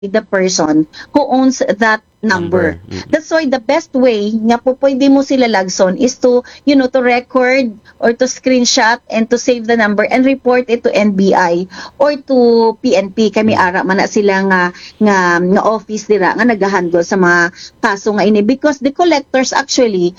the person who owns that number. That's why the best way nga po pwede mo sila lagson is to, to record or to screenshot and to save the number and report it to NBI or to PNP. Kami ara man na sila nga office dira nga nagahandle sa mga kaso nga ini, because the collectors actually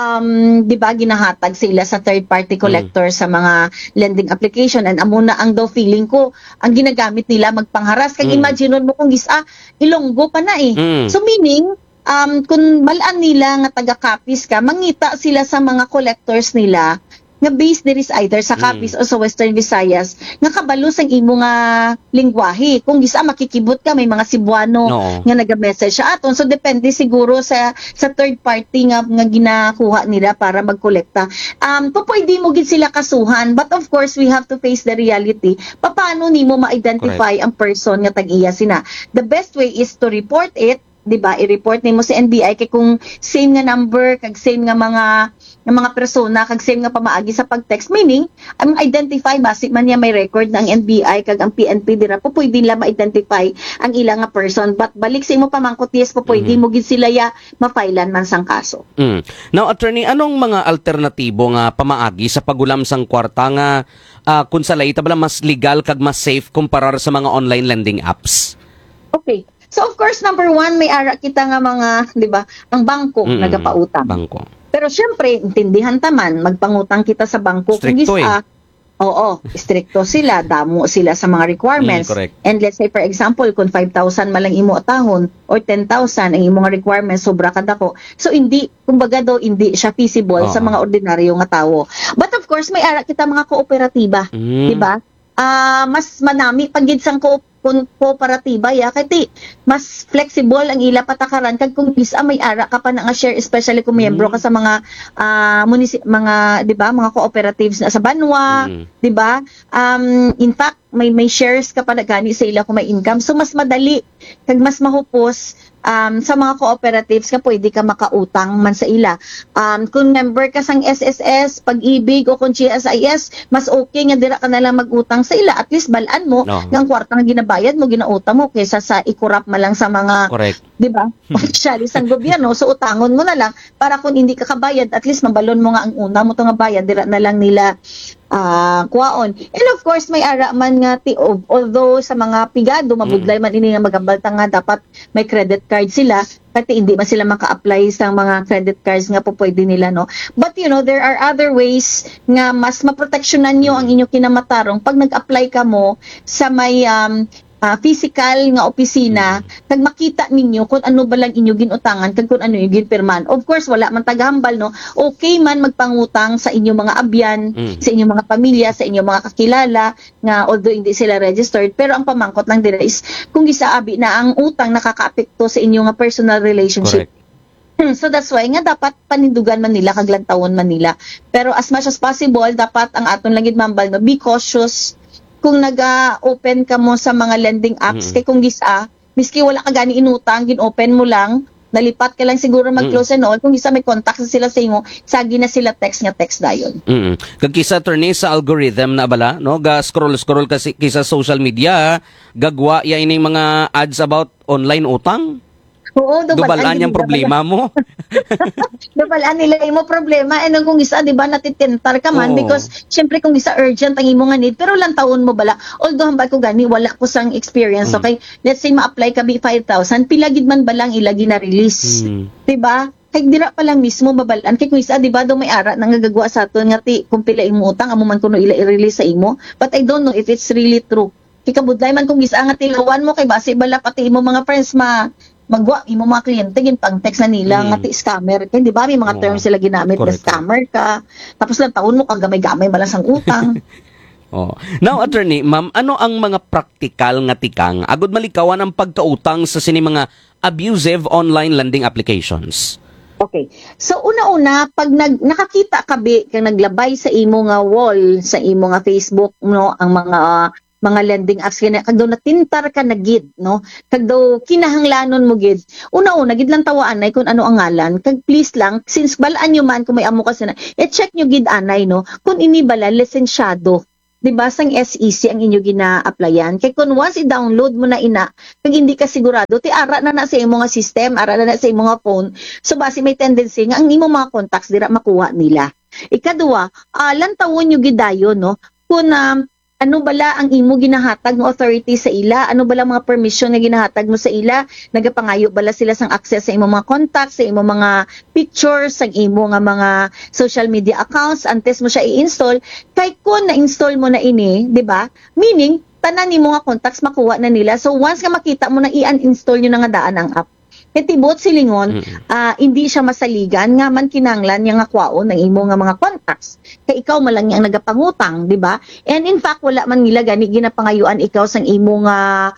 di ba ginahatag sila sa third party collector sa mga lending application, and amo na ang daw feeling ko ang ginagamit nila magpangharas. Kag imagine mo kung Ilonggo pa na So meaning, kung malaan nila nga taga-copies ka, mangita sila sa mga collectors nila nga based there is either sa Capiz o sa Western Visayas nga kabalo sang imo nga lingwahe. Kung gisa makikibot ka, may mga Cebuano nga naga-message sa aton. So depende siguro sa third party nga ginakuha nila para magkolekta. Pwede mo gid sila kasuhan, but of course we have to face the reality. Paano nimo ma-identify ang person nga tag-iya sina? The best way is to report it, di ba? I-report nimo sa NBI kay kung same nga number, kag same nga mga persona, kag same nga pamaagi sa pag-text, meaning ang identify basic man niya may record ng NBI kag ang PNP dira po pwede nila ma-identify ang ilang nga person, but balik sa imo pamangkot yes po pwede mo gid sila ya ma-filean man sang kaso. Now attorney, anong mga alternatibo nga pamaagi sa pagulam sang kwarta nga kun sa laita bala mas legal kag mas safe kumparar sa mga online lending apps? Okay. So of course number one, may ara kita nga mga, di ba, ang bangko nagapautang. Bangko. Pero syempre, intindihan taman, magpangutang kita sa bangko. Stricto Oo, stricto sila, damo sila sa mga requirements. And let's say for example, kung 5,000 malang imo atahon or 10,000 ang imong requirements, sobra kadako. So hindi, kumbaga daw, hindi siya feasible sa mga ordinaryo nga tawo. But of course, may ara kita mga kooperatiba, di ba? Mas manami pagid sang kooperatiba kay mas flexible ang ila patakaran kag kung bisa may ara ka pa na nga share, especially kung miyembro ka sa mga mga di ba mga cooperatives na sa banwa, di ba? In fact may shares ka pa na gani sa ila kung may income, so mas madali kag mas mahupos sa mga cooperatives ka pwede ka makautang man sa ila. Kung member ka sang SSS, Pag-ibig o kung GSIS, mas okay nga dira ka na lang magutang sa ila. At least balaan mo ng kwarta nga ginabayad mo, ginautang mo kaysa sa ikurap man lang sa mga, di ba? Officially sang gobyerno. So utangon mo na lang para kung hindi ka kabayad, at least mabalon mo nga ang una mo to nga bayad, dira na lang nila kuwaon. And of course may ara man nga although sa mga pigado mabudlay man ini nga magabalta nga dapat may credit card sila, kasi hindi man sila maka-apply sa mga credit cards nga po pwede nila, no? But there are other ways nga mas maproteksyonan nyo ang inyo kinamatarong pag nag-apply ka mo sa may physical nga opisina, kag makita ninyo kung ano ba lang inyo ginutangan kag kung ano yung ginpirman. Of course wala man tagahambal, no? Okay man magpangutang sa inyong mga abyan, sa inyong mga pamilya, sa inyong mga kakilala nga although hindi sila registered, pero ang pamangkot lang dira is kung gisaabi na ang utang nakakaapekto sa inyong nga personal relationship. So that's why nga dapat panindugan man nila kag lantawon man nila. Pero as much as possible dapat ang aton lang gid mambal, no, be cautious kung nag-open ka mo sa mga lending apps, kay kung gisa, miski wala ka gani inutang, gin-open mo lang, nalipat ka lang siguro mag-close and all, kung gisa may contact sila sa imo, sagi na sila text dayon. Kag kisa attorney sa algorithm na bala, no, ga scroll kasi kisa social media, gagwa ya ining mga ads about online utang. Oo, dubalaan yung problema mo. Dubalaan nila yung problema. And kung isa, di ba, natitentar ka man, because syempre kung isa urgent ang imo nga need, pero lang taon mo bala. Although hambal ko gani, wala ko sang experience. Okay, let's say ma-apply ka bi 5,000, pilagid man balang ilagi na release. Di ba? Kay dira pa lang mismo babalaan kay kung isa, di ba, do may ara nang gagagawa sa aton nga kung pila imo utang amo man kuno ila i-release sa imo. But I don't know if it's really true. Kay kabudlay man kung isa nga tilawan mo kay base bala pati imo mga friends magwa imo mga kliyente gin pang text na nila nga scammer kay, di ba, may mga terms sila ginamit na scammer ka, tapos lang taon mo kag gamay-gamay malasang utang. Now attorney, ma'am, ano ang mga praktikal nga tikang agud malikawan ang pagkautang sa sini mga abusive online lending applications? Okay. So una-una pag nakakita ka kang naglabay sa imo nga wall, sa imo nga Facebook, no, ang mga lending apps kag daw natintar ka na gid, no, kag daw kinahanglanon mo gid, una-una gid lang tawaan ay kung ano ang ngalan, kag please lang since balaan nyo man kung may amo kasi na i-check nyo gid anay, no, kung ini bala lisensyado, Diba, sang SEC ang inyo gina-applyan. Kaya kung once i-download mo na ina, kag hindi ka sigurado, ti ara na sa imong nga system, ara na sa imong nga phone. So basi may tendency nga ang imong mga contacts dira makuha nila. Ikaduwa, lantawon nyo gidayon, no? Kung ano bala ang imo ginahatag ng authority sa ila, ano bala mga permission nga ginahatag mo sa ila, nagapangayo bala sila sang access sa imong mga contacts, sa imong mga pictures, sa imo nga mga social media accounts, antes mo siya i-install, kay kung na-install mo na ini, di ba? Meaning, tanan nimo nga contacts makuha na nila. So once nga makita mo na i-uninstall nyo na nga daan ang app, tibot silingon, hindi siya masaligan nga man kinanglan yang nga kwaon ng imo nga mga contacts. Kay ikaw malang yang nagapangutang, di ba? And in fact wala man nila gani ginapangayuan ikaw sang imo nga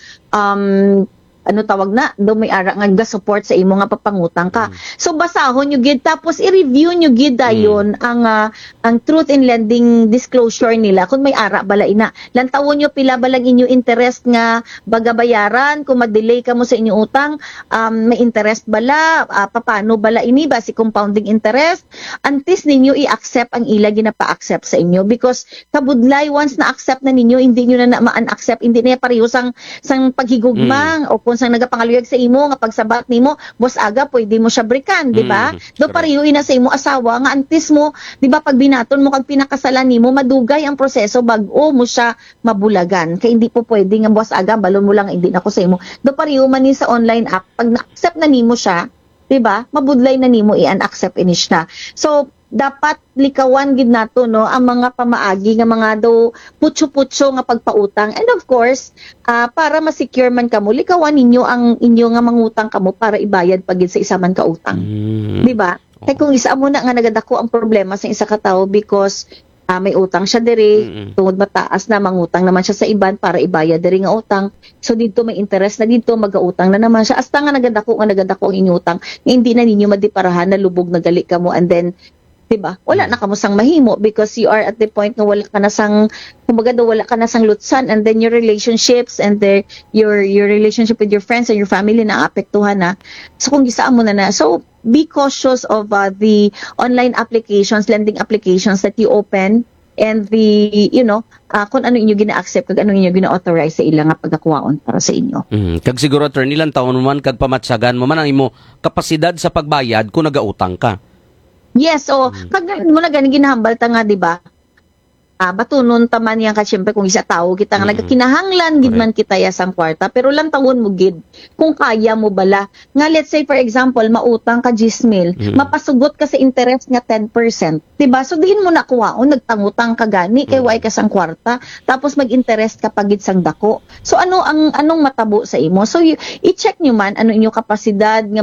ano tawag na, do may ara nga support sa imo nga papangutang ka. So basahon nyo gid tapos i-review nyo gid dayon ang truth in lending disclosure nila kung may ara bala ina. Lantawon nyo pila balang inyo interest nga bagabayaran kung mag-delay ka mo sa inyong utang, may interest bala, paano bala ini basi compounding interest. Antes ninyo i-accept ang ila ginapa-accept sa inyo because kabudlay once na-accept na ninyo, hindi nyo na ma-accept, hindi na pareho sang paghigugmang o kung sang nagapangaluyag sa imo nga pagsabat nimo boss aga pwede mo siya brikan, di ba? Do parehuyuin na sa imo asawa nga antes mo, di ba pag binaton mo kag pinakasalan nimo madugay ang proseso bag-o mo siya mabulagan. Kay hindi po pwede nga boss aga balon mo lang hindi na ko sa imo. Do pareho man ni sa online app pag na-accept na nimo siya, di ba? Mabudlay na nimo i-unaccept ini siya. So dapat likawan gid nato no ang mga pamaagi nga mga do putso-putso nga pagpautang, and of course para ma-secure man kamo likawan ninyo ang inyo nga mangutang kamo para ibayad pagid sa isa man ka utang, di ba? Kay kung isa mo na nga nagadako ang problema sa isa ka tawo because may utang siya diri tungod mataas na mangutang naman siya sa iban para ibayad diri nga utang, so dito may interest na dito magautang na naman siya hasta nga nagadako ang inyong utang, hindi na ninyo madiparahan na lubog na gali kamo, and then diba? Wala na kamo sang mahimo because you are at the point na wala ka na sang kumbaga wala ka na sang lutsan, and then your relationships and your relationship with your friends and your family na apektuhan na. So kung gisaan mo na so be cautious of the online applications, lending applications that you open, and the kung ano inyo gina-accept kag ano inyo gina-authorize sa ila nga pagkakuwaon para sa inyo. Kag siguro attorney lang taon mo man kag pamatsagan mo man ang imo kapasidad sa pagbayad kung nagautang ka. Yes, o kag mo na gani ginahambal ta nga, di ba? Batunon taman yan ka syempre kung isa tao kita nga nagakinahanglan gid man kita ya sang kwarta, pero lang tawon mo gid kung kaya mo bala. Nga let's say for example, mautang ka 10,000, mapasugot ka sa interest nga 10%, di ba? So dihin mo na kuwaon nagtangutang ka gani kay way ka sang kwarta, tapos mag-interest ka pagid sang dako. So anong matabo sa imo? So i-check nyo man ano inyo kapasidad nga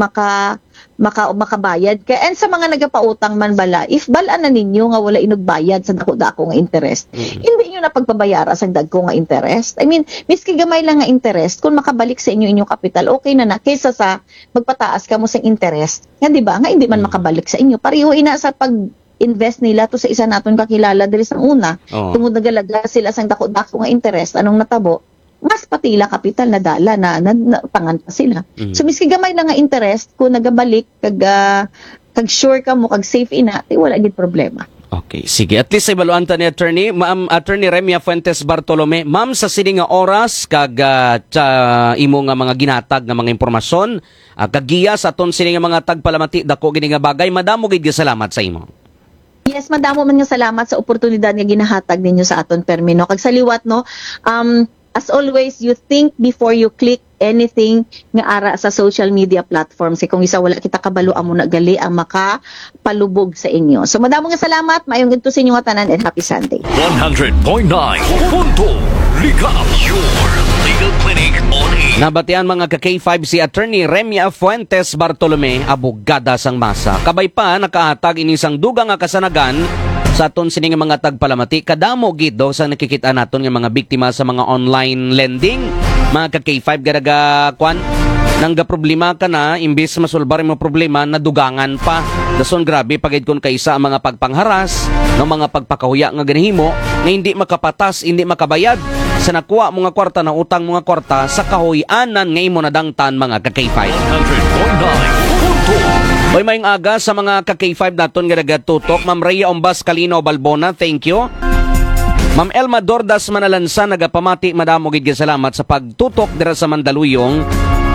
makabayad ka, and sa mga nagapautang man bala, if bala na ninyo nga wala inugbayad sa dako-dako nga interest, hindi nyo na pagpabayara sa dagko nga interest. I mean, miski gamay lang nga interest, kung makabalik sa inyo inyong kapital, okay na kaysa sa magpataas ka mo sa interest nga, di ba? Nga hindi man makabalik sa inyo. Pareho ina sa pag-invest nila to sa isa naton kakilala diri sa una, tungod nagalaga sila sang dako-dako nga interest, anong natabo? Mas patila kapital na dala na pangan pa sila. So miski gamay na nga interest kung nagabalik kag sure ka mo kag safe ina, wala gid problema. Okay, sige. At least ibaluan ta ni attorney, Ma'am Attorney Remia Fuentes Bartolome. Ma'am, sa sini nga oras kag imo nga mga ginatag nga mga impormasyon, kagiya sa aton sini nga mga tagpalamati dako gini nga bagay, madamo gid salamat sa imo. Yes, madamo man nga salamat sa oportunidad nga ginahatag ninyo sa aton permino. Kag saliwat no, as always, you think before you click anything nga ara sa social media platforms. Kung isa wala kita kabalo amo na gali ang makapalubog sa inyo. So madamo nga salamat, maayong ginto sa inyo nga tanan, and happy Sunday. 100.9 Punto Ligap, your legal clinic on air. Nabatian mga ka-K5 si Attorney Remia Fuentes Bartolome, abogada sang masa. Kabay pa nakahatag inisang dugang nga kasanagan sa aton sining mga tagpalamati. Kadamo gid do sa nakikita naton nga mga biktima sa mga online lending. Mga ka-K5 garaga kwan nang ga problema ka na, imbis masulbar mo problema, nadugangan pa. Dason grabe pagid kon kaysa ang mga pagpangharas, ng mga pagpakahuya nga ganihimo na hindi makapatas, hindi makabayad sa nakuha mga kwarta na utang mga kwarta sa kahuyanan nga imo nadangtan mga ka-K5. 100.9 Punto. Hoy mayong aga sa mga ka-K5 naton nga nagatutok. Ma'am Rhea Ombas Calino Balbona, thank you. Ma'am Elma Dordas Manalansan nagapamati madamo gid salamat sa pagtutok dira sa Mandaluyong.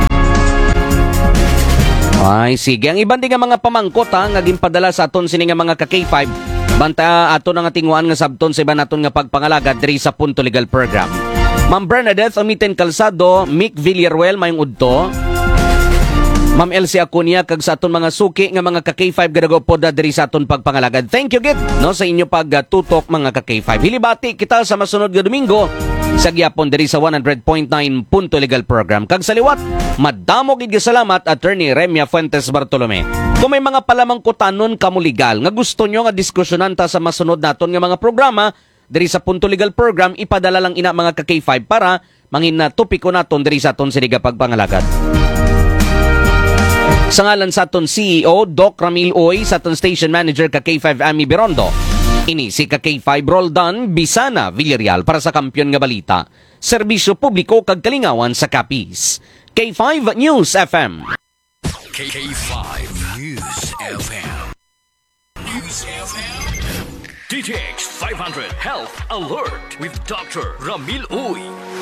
Ay sige, ang iban din nga mga pamangkot nga ginpadala sa aton sini nga mga ka K5 banta ato nga tinguan nga sabton sa iban naton nga pagpangalagad diri sa Punto Legal Program. Ma'am Bernadette Omiten Calzado, Mick Villaruel mayong udto. Ma'am Elsie Acuña kag sa aton mga suki nga mga ka K5 gadagopo diri sa aton pagpangalagad. Thank you gid no sa inyo pagtutok mga ka K5. Hilibati kita sa masunod nga Domingo sa gyapon diri sa 100.9 Punto Legal Program. Kag sa liwat, madamo gid salamat Attorney Remia Fuentes Bartolome. Kung may mga palamangkutanon kamo legal nga gusto nyo nga diskusyonan ta sa masunod naton nga mga programa diri sa Punto Legal Program, ipadala lang ina mga ka K5 para mangin na topiko naton diri sa aton siniga pagpangalagad. Sa ngalan sa aton CEO, Doc Ramil Oy, sa aton Station Manager ka K5 Ami Birondo. Ini si ka K5 Roldan Bisana Villarreal para sa Kampiyon nga Balita. Serbisyo publiko kag kalingawan sa Capiz. K5 News FM. K5 News FM. News FM. DTX 500 Health Alert with Dr. Ramil Uy.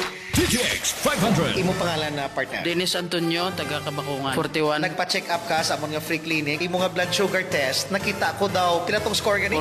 DTX 500. Imo pangalan na partner? Dennis Antonio, taga Kabakungan. 41. Nagpa-check up ka sa among nga free clinic. Imo nga blood sugar test, nakita ko daw pinatong score gani.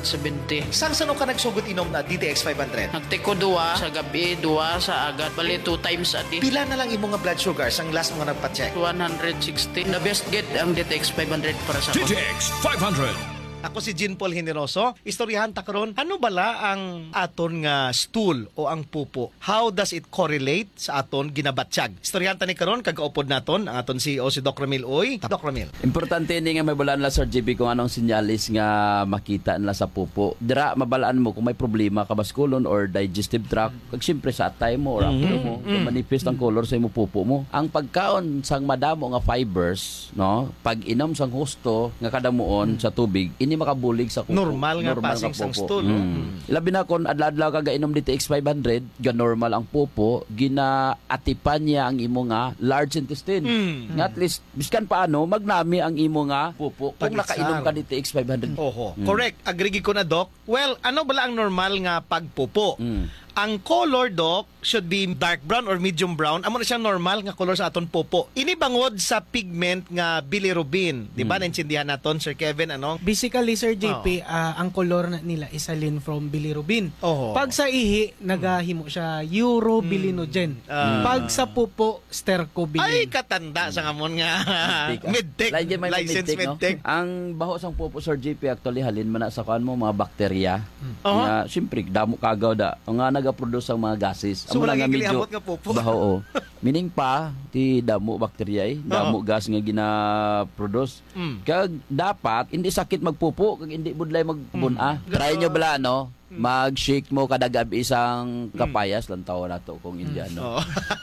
470. Sang sano ka nagsugod inom na DTX 500? Nagtiko 2 sa gabi, 2 sa agat. Bali 2 times a day. Pila na lang imo nga blood sugar sang last mo nga nagpa-check? 160. The best get ang DTX 500 para sa ako. DTX 500. Ako si Jean Paul Generoso. Istoryahan ta karon, ano bala ang aton nga stool o ang pupo? How does it correlate sa aton ginabatsyag? Istoryahan ta ni karon kagaupod naton ang aton CEO si Doc Ramil Oy. Doc Ramil. Importante ni nga may balaan la Sir JB kung anong sinyalis nga makita nila sa pupo. Dira mabalaan mo kung may problema ka baskulon or digestive tract. Kag siyempre sa atay mo or aplo mo, manifest ang color sa imo pupo mo. Ang pagkaon sang madamo nga fibers, no? Pag inom sang husto nga kadamuon sa tubig, ini makabulig sa kuko. Normal nga passing sang stool. Labi na kon adlaw-adlaw ka gainom DTX 500, ga normal ang pupo, ginaatipan niya ang imo nga large intestine. Nga at least biskan paano magnami ang imo nga pupo kung nakainom ka DTX 500. Oho. Correct. Agree ko na, Doc. Well, ano bala ang normal nga pagpupo? Ang color, Doc, should be dark brown or medium brown. Amo na siyang normal nga color sa aton pupo. Ini bangod sa pigment nga bilirubin. Di ba? Naintindihan naton, Sir Kevin, ano? Basically, Sir JP, ang color na nila is alin from bilirubin. Oho. Pag sa ihi, nagahimo siya urobilinogen. Pag sa pupo, stercobilin. Ay, katanda sa ngamon nga. Medtech. License Medtech. Ang baho sang pupo Sir JP actually halin man na sa kuan mo mga bakterya. Nga syempre damo kagaw da. Ang nga naga-produce ang mga gases. So, wala gilihamot nga pupo. Baho. Meaning pa ti damo bakterya damo gas nga gina-produce. Kag dapat hindi sakit magpupo kag hindi budlay magbuna. Try nyo bala no? Mag-shake mo kada gabi isang kapayas lang taon na to kung hindi ano.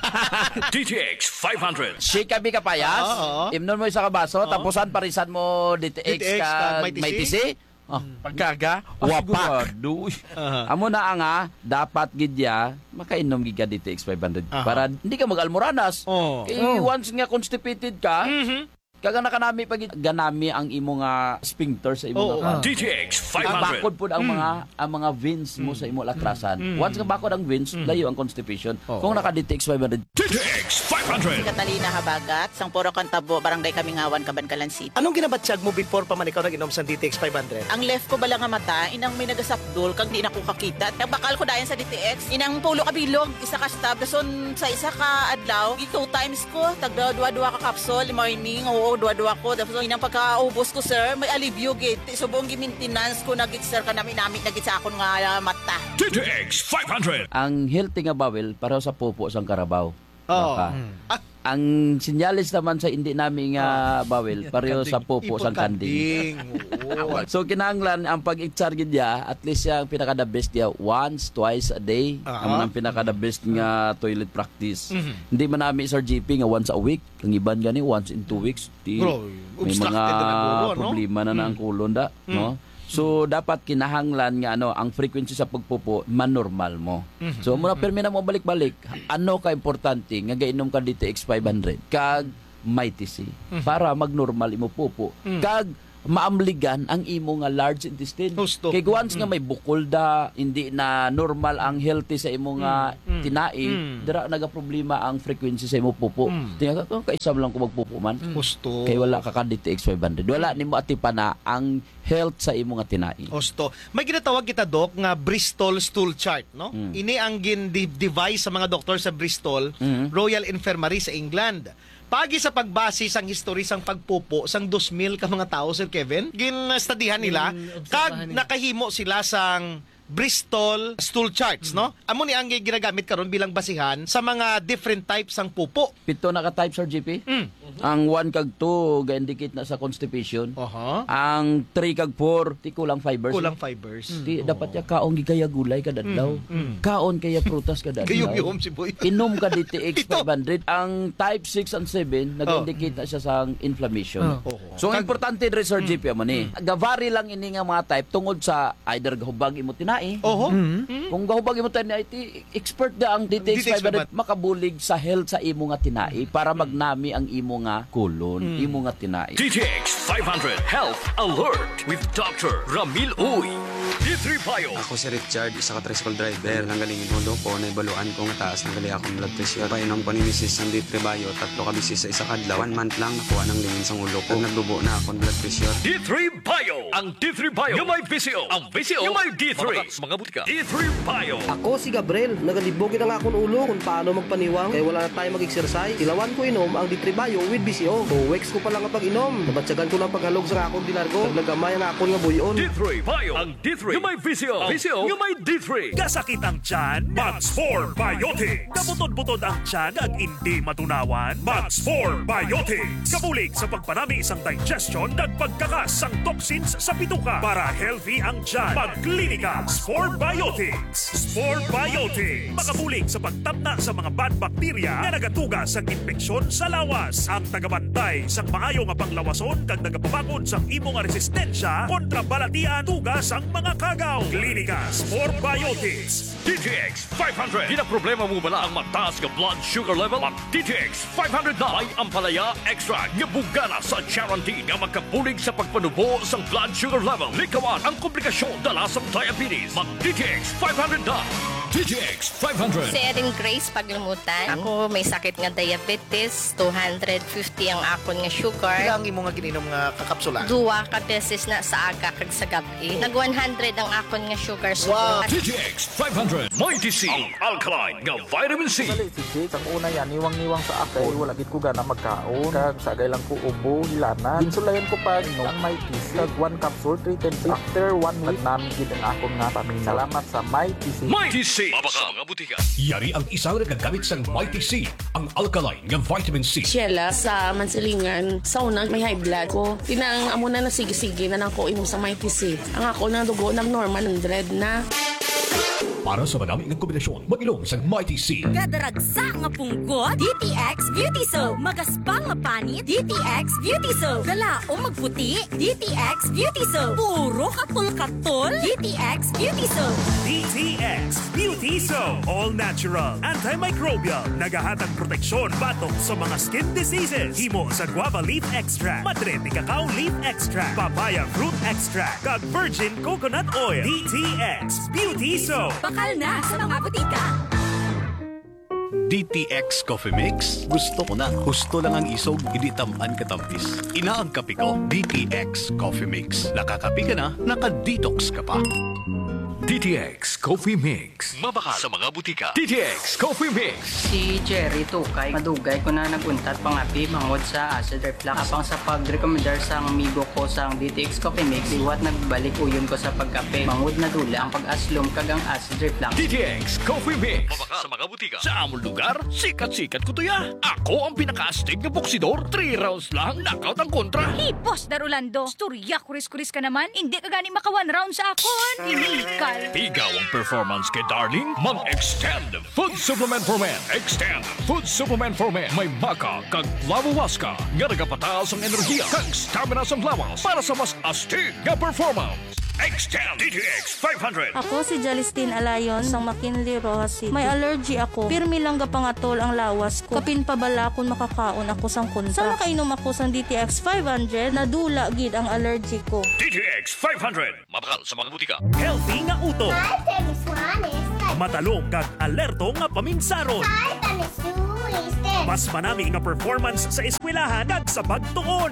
DTX 500. Shake kabi kapayas, imnon mo isa ka baso, tapusan parisan mo DTX ka may tisi. Pagkaga, wapak. Amo na nga, dapat gidya, makainom gid ka DTX 500 para hindi ka mag-almoranas. Once nga constipated ka, kaga nakanami pag ganami ang imo nga sphincter sa imo nga DTX 500. ang bakod pud ang mga veins mo sa imo lakrasan. Once nga bakod ang veins, layo ang constipation. Kung naka DTX 500. DTX 500. Catalina Habagat, sang Puro Kantabo, Barangay Kamingawan, Cabancalan City. Anong ginabatsyag mo before pa man ikaw nag-inom sa DTX 500? Ang left ko bala nga mata, inang may nagasapdol, kag di na ko kakita. Bakal ko dayan sa DTX, inang pulo ka bilog, isa ka stab, dason sa isa ka adlaw, 2 times ko, tagda dua ka capsule, morning, dua ko. Dapat inang pagkaubos ko, sir, may alivio gid. Subong gi-maintenance ko nagit sir kanami nagit sa akon nga mata. DTX 500. Ang healthy nga bawel pareho sa pupo sang karabaw. Ang sinyalis naman sa hindi namin nga bawel pareho sa pupo sang kanding. So kinahanglan ang pag-itsar gid ya, at least yung pinaka-the best ya once, twice a day. Ang pinaka-the best nga toilet practice. Hindi man namin Sir JP nga once a week, ang iban gani once in 2 weeks. May mga problema na ang kulon da, no? So dapat kinahanglan nga ang frequency sa pagpupo manormal mo. So muna permina mo balik-balik. Ano ka importante nga gainom ka DTX 500 kag may TC para magnormal imo pupo. Kag maamligan ang imo nga large intestine. Husto. Kay once nga may bukol da, hindi na normal ang healthy sa imo nga tinai, dira naga problema ang frequency sa imo pupo. Tinga ka kaisa lang ko magpupo man. Husto. Kay wala ka DTX 500. Wala nimo atipa na ang health sa imo nga tinai. Osto. May ginatawag kita, Doc, nga Bristol stool chart, no? Ini ang gin-device sa mga doktor sa Bristol Royal Infirmary sa England. Pagi sa pagbase sang history sang pagpupo sang 2,000 ka mga tao, Sir Kevin, gin-studyhan nila kag nakahimo sila sang Bristol stool charts, no? Amo ni ang ginagamit karon bilang basihan sa mga different types sang pupo. 7 na ka types, Sir GP. Ang 1 kag 2 ga-indicate na sa constipation. Ang 3 kag 4 ti kulang fibers. Kulang fibers. Ti dapat ya kaon gigaya gulay kada adlaw. Kaon kaya prutas kada adlaw. Gayom si boy. Inom ka DTX 500. Ang type 6 and 7 nag-indicate na siya sa inflammation. So ang importante diri, Sir GP mo ni. Gavari lang ini nga mga type tungod sa either gahubag imo tinai. Kung gahubag imo tinai, expert da ang DTX 500 makabulig sa health sa imo nga tinai para magnami ang imo nga colon, imo nga tinai. DTX 500 Health Alert with Dr. Ramil Uy. D3 Bio. Ako si Richard, isa ka tricycle driver. Nanggalingin ulo ko, naibaluan ko nga taas, nagali akong blood pressure. Painom ko ni Mrs. ng D3 Bio, 3 ka bisis sa isa kadlaw. 1 month lang nakuha ng lingin sa ulo ko. Nagdubo na akong blood pressure. D3 Bio. Ang D3 Bio yung may VCO. Ang VCO yung may D3. Mga butika. D3 Bio. Ako si Gabriel. Nagalibogin na nga akong ulo kung paano magpaniwang. Kaya wala na tayo mag-exercise. Ilawan ko inom ang D3 Bio with VCO. 2 weeks ko pa lang kapag inom. Nabatsagan ko ng paghalog sa akong dilargo. Naglagamay ang akong nga buyon. D3 Bio. Ang D3 yung may VCO. VCO yung may D3. Kasakit ang tiyan, Max 4 Biotics. Kabutod-butod ang tiyan ag hindi matunawan, Max 4 Biotics. Kabulig sa pagpanami isang digestion at pagkakas ang toxins sa bituka para healthy ang tiyan. Pagklinika, Spore Biotics. Spore Biotics. Makabulig sa pagtamna sa mga bad bacteria na nagatugas ang infeksyon sa lawas. Ang tagabantay sa maayo nga panglawason kag nagapabakod sa imong resistensya kontra balatian tugas ang mga kagaw. Klinika Spore Biotics. DTX 500. Di na problema mo bala ang mataas nga blood sugar level? Ang DTX 500 na ay ampalaya extra nga bugana sa guarantee nga magkabulig sa pagpanubo sa blood sugar level. Likawan ang komplikasyon dala sa diabetes. Mag DTX 500 na. DTX 500. Si Erin Grace Paglumutan. Ako may sakit nga diabetes, 250 ang akon nga sugar. Ilang imo nga gininom nga kakapsula? 2 ka beses na sa aga kag sa gabi. Nag 100 ang akon nga sugar. Wow. DTX 500. Mighty C. Ang alkaline nga vitamin C. Ang una yan, niwang-niwang sa akay, wala gid ko gana magkaon. Kag sagay lang ko ubo, hilana. Insulayan ko pa ang Mighty C. Kag 1 capsule, 3 times. After 1 week, namin gid ang akon nga paminaw. Salamat sa Mighty C. Mighty C. Mabaka mga butika. Yari ang isang nagagamit sa Mighty C, ang alkaline nga vitamin C. Sheila, sa Mansilingan, sauna, may high blood ko. Tinang amo na sige-sige na nang ko inom sa Mighty C. Ang ako na dugo ng normal 100 na. Para sa madami ng kombinasyon, mag-inom sa Mighty C. Kadaragsa nga punggot, DTX Beauty Soap. Magaspang nga panit, DTX Beauty Soap. Gala o magputi, DTX Beauty Soap. Puro katol-katol, DTX Beauty Soap. DTX Beauty Soap. All natural, antimicrobial, nagahatag proteksyon batok sa mga skin diseases. Himo sa guava leaf extract, madre de cacao leaf extract, papaya fruit extract, kag virgin coconut oil. DTX Beauty Soap. Bakal na sa mga butika. DTX Coffee Mix. Gusto ko na. Gusto lang ang isog, hindi tamaan katampis. Ina ang kape ko, DTX Coffee Mix. Nakakape ka na, naka-detox ka pa. DTX Coffee Mix. Mabakal sa mga butika. DTX Coffee Mix. Si Jerry Tukay, madugay ko na naguntat pangapi mangod sa acid reflux. Apang sa pag-recommendar sa amigo ko sa DTX Coffee Mix, iwat nagbalik uyon ko sa pagkape. Mangod na dula ang pag-aslom kagang acid reflux. DTX Coffee Mix. Mabakal sa mga butika. Sa among lugar, sikat-sikat ko to ya. Ako ang pinaka-astig na boksidor. 3 rounds lang, knockout ang kontra. Hey, Boss Darulando, storya kuris-kuris ka naman. Hindi ka gani maka 1 round sa akon. Inikal. Igaw ang performance kay Darling. Mag-extend Food Supplement for Men. Extend Food Supplement for Men. May maka kag lavawaska nga nagapataas ang enerhiya kag stamina sa lawas para sa mas astig nga performance. X10 DTX 500. Ako si Jalistine Alayon sang McKinley Rojas City. May allergy ako. Pirmi lang gapangatol ang lawas ko. Kapin pa bala kung makakaon ako sang kunta. Sa nakainom ako sang DTX 500, nadula gid ang allergy ko. DTX 500. Mabakal sa mga butika. Healthy nga utok. Matalong kag alerto nga paminsaron. Mas manami nga performance sa eskwelahan kag sa pagtuon.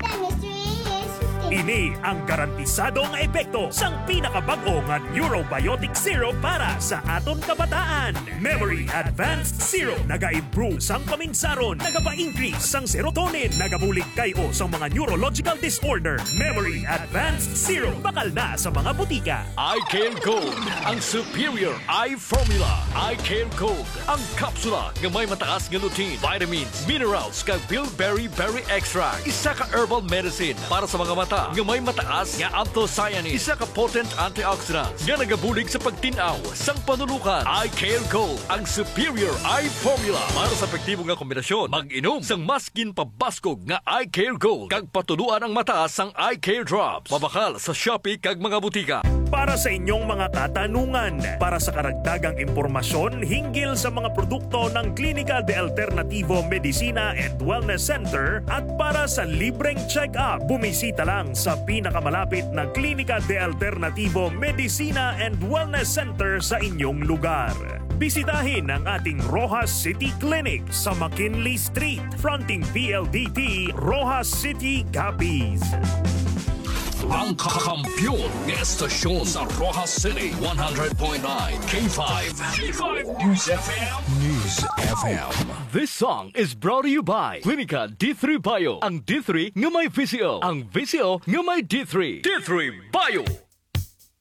Ini ang garantisado nga epekto sang pinakabag-o nga Neurobiotic Zero para sa aton kabataan. Memory Advanced Zero naga-improve sang paminsaron, nagapa-increase sang serotonin, nagabulig kayo sa mga neurological disorder. Memory Advanced Zero bakal na sa mga butika. iCare Gold, ang superior eye formula. iCare Gold, ang kapsula nga may mataas nga lutein, vitamins, minerals kag bilberry berry extract. Isa ka herbal medicine para sa mga mata nga may mataas nga anthocyanins. Isa ka potent antioxidants nga nagabulig sa pagtinaw sang panulukan. iCare Gold, ang superior eye formula para sa epektibo nga kombinasyon. Mag-inom sang maskin pabaskog nga iCare Gold kag patuluan ang mata sang iCare Drops. Mabakal sa Shopee kag mga butika. Para sa inyong mga katanungan, para sa karagdagang impormasyon hinggil sa mga produkto ng Clínica de Alternativo Medicina and Wellness Center at para sa libreng check-up, bumisita lang sa pinakamalapit na Clínica de Alternativo Medicina and Wellness Center sa inyong lugar. Bisitahin ang ating Rojas City Clinic sa McKinley Street, fronting PLDT, Rojas City, Capiz. Ang kakampiyon ng estasyon sa Rojas City 100.9 K5 News FM. News FM. This song is brought to you by Clinica D3 Bio. Ang D3 nga may VCO. Ang VCO nga may D3. D3 Bio.